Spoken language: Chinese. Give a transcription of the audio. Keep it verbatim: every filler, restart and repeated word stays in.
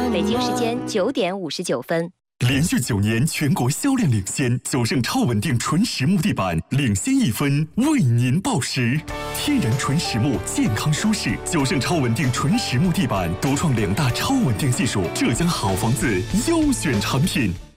北京时间九点五十九分。 连续九年全国销量领先，九盛超稳定纯实木地板领先一分，为您报时。天然纯实木，健康舒适。九盛超稳定纯实木地板独创两大超稳定技术，浙江好房子优选产品。